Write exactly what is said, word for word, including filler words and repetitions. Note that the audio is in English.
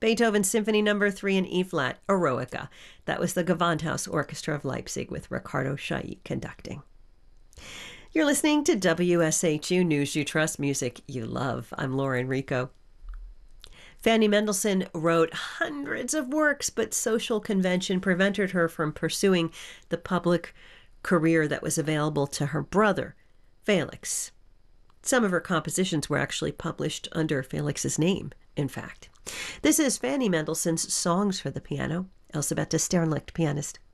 Beethoven Symphony Number three in E flat, Eroica. That was the Gewandhaus Orchestra of Leipzig with Ricardo Chailly conducting. You're listening to W S H U News You Trust, Music You Love. I'm Lauren Rico. Fanny Mendelssohn wrote hundreds of works, but social convention prevented her from pursuing the public career that was available to her brother, Felix. Some of her compositions were actually published under Felix's name, in fact. This is Fanny Mendelssohn's Songs for the Piano. Elisabetta Sternlicht, pianist.